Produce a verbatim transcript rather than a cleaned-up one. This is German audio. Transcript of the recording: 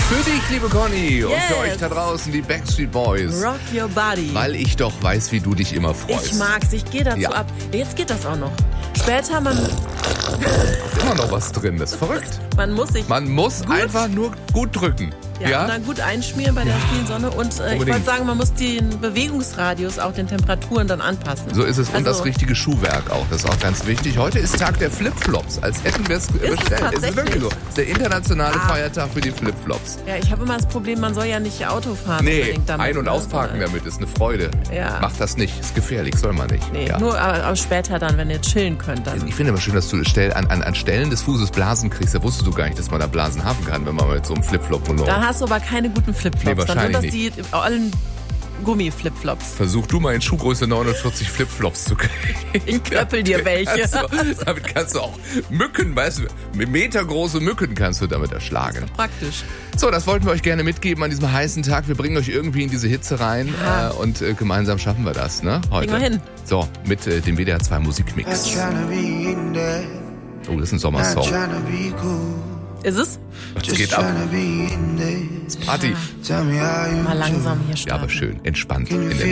Für dich, liebe Conny, Yes. und für euch da draußen, die Backstreet Boys. Rock your body. Weil ich doch weiß, wie du dich immer freust. Ich mag's, ich gehe dazu Ja. ab. Jetzt geht das auch noch. Später, man, Ist immer noch was drin, das ist verrückt. man muss sich Man muss Gut. einfach nur gut drücken. ja, Ja? und dann gut einschmieren bei der vielen Sonne. Und äh, ich Unbedingt. wollte sagen, man muss den Bewegungsradius auch den Temperaturen dann anpassen. So ist es. Und Also, das richtige Schuhwerk auch. Das ist auch ganz wichtig. Heute ist Tag der Flipflops, als hätten wir es bestellt. Es ist tatsächlich? wirklich so. Es ist der internationale Ah. Feiertag für die Flipflops. Ja, ich habe immer das Problem, man soll ja nicht Auto fahren. Nee, unbedingt damit, ein- und ne? ausparken So, damit ist eine Freude. Ja. Macht das nicht. Ist gefährlich, soll man nicht. Nee, Ja. nur aber, aber später dann, wenn ihr chillen könnt. Dann. Ich finde aber schön, dass du stell, an, an, an Stellen des Fußes Blasen kriegst. Da wusstest du gar nicht, dass man da Blasen haben kann, wenn man mit so einem Flipflop rumläuft. Dann hast du aber keine guten Flipflops. Nee, dann sind das wahrscheinlich die allen Gummi-Flipflops. Versuch du mal in Schuhgröße neunundvierzig Flipflops zu kriegen. Ich klöppel dir welche. Kannst du, damit kannst du auch Mücken, weißt du, metergroße Mücken kannst du damit erschlagen. Praktisch. So, das wollten wir euch gerne mitgeben an diesem heißen Tag. Wir bringen euch irgendwie in diese Hitze rein Ja. äh, und äh, gemeinsam schaffen wir das, ne? Heute. Kriegen wir hin. So, mit äh, dem W D R zwei Musikmix. Oh, das ist ein Sommersong. Ist es? Das geht ab. Das ist Party. Mal langsam hier starten. Ja, aber schön, entspannt in der